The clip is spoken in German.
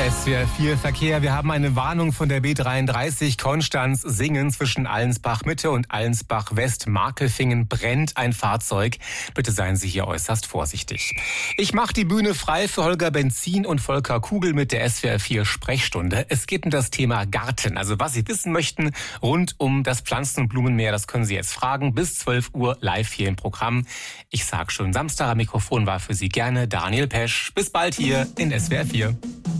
SWR 4 Verkehr. Wir haben eine Warnung von der B33 Konstanz-Singen zwischen Allensbach-Mitte und Allensbach-West. Markelfingen brennt ein Fahrzeug. Bitte seien Sie hier äußerst vorsichtig. Ich mache die Bühne frei für Holger Benzin und Volker Kugel mit der SWR 4 Sprechstunde. Es geht um das Thema Garten. Also was Sie wissen möchten rund um das Pflanzen- und Blumenmeer, das können Sie jetzt fragen. Bis 12 Uhr live hier im Programm. Ich sag schon, Samstag am Mikrofon war für Sie gerne Daniel Pesch. Bis bald hier in SWR 4.